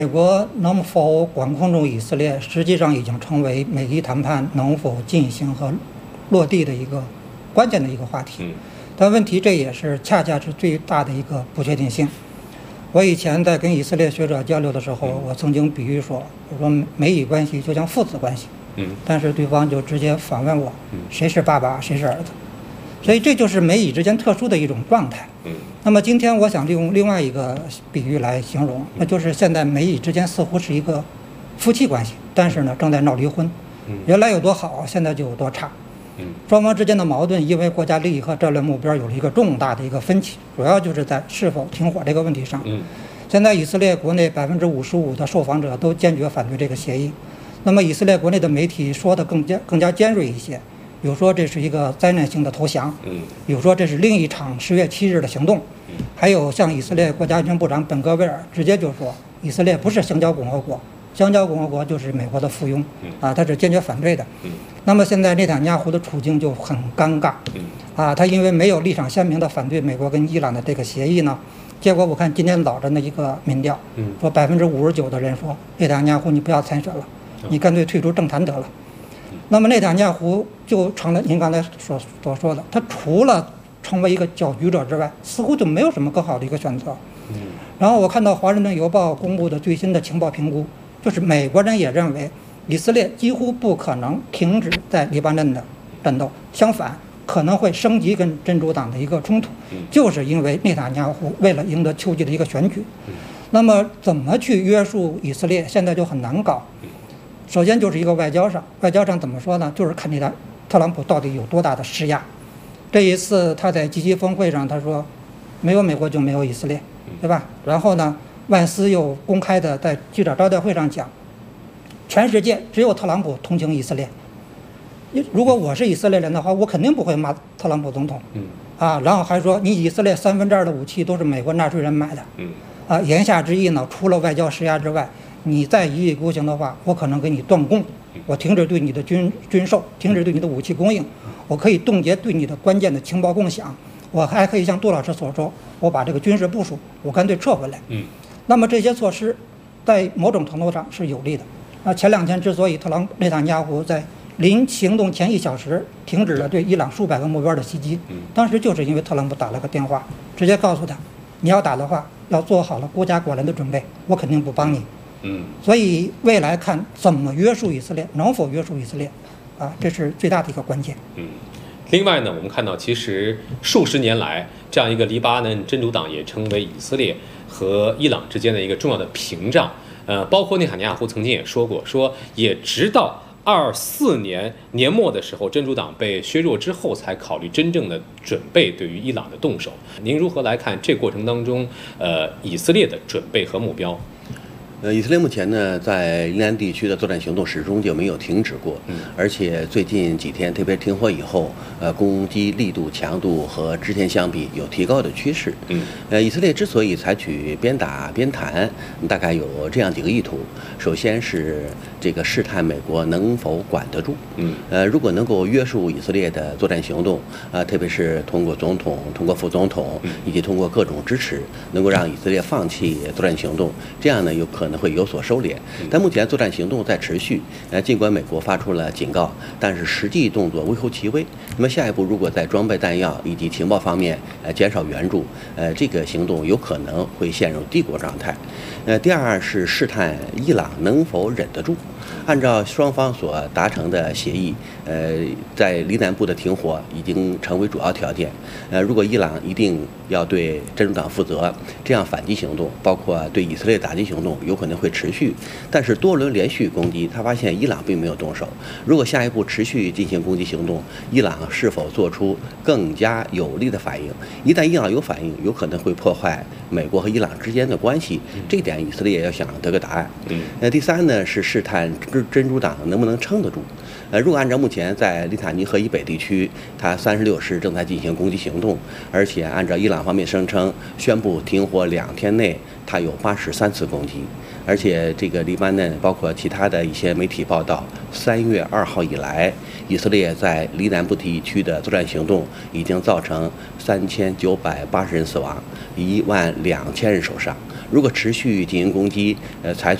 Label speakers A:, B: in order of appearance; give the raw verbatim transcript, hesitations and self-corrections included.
A: 美国能否管控住以色列，实际上已经成为美伊谈判能否进行和落地的一个关键的一个话题。但问题这也是恰恰是最大的一个不确定性。我以前在跟以色列学者交流的时候，我曾经比喻说，我说美以关系就像父子关系，但是对方就直接反问我，谁是爸爸，谁是儿子？所以这就是美以之间特殊的一种状态。那么今天我想利用另外一个比喻来形容，那就是现在美以之间似乎是一个夫妻关系，但是呢正在闹离婚。原来有多好，现在就有多差。双方之间的矛盾因为国家利益和战略目标有了一个重大的一个分歧，主要就是在是否停火这个问题上。现在以色列国内百分之五十五的受访者都坚决反对这个协议。那么以色列国内的媒体说的更加更加尖锐一些。比如说这是一个灾难性的投降，比如说这是另一场十月七日的行动，还有像以色列国家安全部长本戈维尔直接就说，以色列不是香蕉共和国，香蕉共和国就是美国的附庸，啊，他是坚决反对的。那么现在内塔尼亚胡的处境就很尴尬，啊，他因为没有立场鲜明的反对美国跟伊朗的这个协议呢，结果我看今天早晨的一个民调，说百分之五十九的人说内塔尼亚胡你不要参选了，你干脆退出政坛得了。那么内塔尼亚胡就成了您刚才所所说的，他除了成为一个搅局者之外，似乎就没有什么更好的一个选择。然后我看到《华盛顿邮报》公布的最新的情报评估，就是美国人也认为以色列几乎不可能停止在黎巴嫩的战斗，相反可能会升级跟真主党的一个冲突，就是因为内塔尼亚胡为了赢得秋季的一个选举。那么怎么去约束以色列，现在就很难搞。首先就是一个外交上，外交上怎么说呢？就是看这特朗普到底有多大的施压。这一次他在基基峰会上他说，没有美国就没有以色列，对吧？然后呢，万斯又公开的在记者招待会上讲，全世界只有特朗普同情以色列。如果我是以色列人的话，我肯定不会骂特朗普总统。啊，然后还说你以色列三分之二的武器都是美国纳税人买的。啊，言下之意呢，除了外交施压之外，你再一意孤行的话，我可能给你断供，我停止对你的军军售，停止对你的武器供应，我可以冻结对你的关键的情报共享，我还可以像杜老师所说，我把这个军事部署我干脆撤回来。嗯，那么这些措施在某种程度上是有利的。那前两天之所以特朗普内塔尼亚胡在临行动前一小时停止了对伊朗数百个目标的袭击，当时就是因为特朗普打了个电话，直接告诉他，你要打的话要做好了孤家寡人的准备，我肯定不帮你。嗯，所以未来看怎么约束以色列，能否约束以色列，啊，这是最大的一个关键。
B: 嗯，另外呢，我们看到其实数十年来，这样一个黎巴嫩真主党也成为以色列和伊朗之间的一个重要的屏障。呃，包括内塔尼亚胡曾经也说过，说也直到二四年年末的时候，真主党被削弱之后，才考虑真正的准备对于伊朗的动手。您如何来看这过程当中，呃，以色列的准备和目标？
C: 呃，以色列目前呢，在黎南地区的作战行动始终就没有停止过，嗯，而且最近几天，特别停火以后，呃，攻击力度、强度和之前相比有提高的趋势。嗯，呃，以色列之所以采取边打边谈，大概有这样几个意图：首先是这个试探美国能否管得住，嗯，呃，如果能够约束以色列的作战行动，啊、呃，特别是通过总统、通过副总统以及通过各种支持，能够让以色列放弃作战行动，这样呢，有可能会有所收敛，但目前作战行动在持续。呃，尽管美国发出了警告，但是实际动作微乎其微。那么下一步，如果在装备弹药以及情报方面呃减少援助，呃，这个行动有可能会陷入帝国状态。呃，第二是试探伊朗能否忍得住。按照双方所达成的协议，呃，在黎南部的停火已经成为主要条件。呃，如果伊朗一定要对真主党负责，这样反击行动，包括对以色列打击行动，有可能会持续。但是多轮连续攻击，他发现伊朗并没有动手。如果下一步持续进行攻击行动，伊朗是否做出更加有力的反应？一旦伊朗有反应，有可能会破坏美国和伊朗之间的关系。这一点以色列要想得个答案。呃，第三呢是试探真主党能不能撑得住。呃，如果按照目前在利塔尼河以北地区，它三十六师正在进行攻击行动，而且按照伊朗方面声称，宣布停火两天内，它有八十三次攻击。而且这个黎巴嫩包括其他的一些媒体报道，三月二号以来，以色列在黎南部地区的作战行动已经造成三千九百八十人死亡，一万两千人受伤。 如果持续进行攻击，呃，采取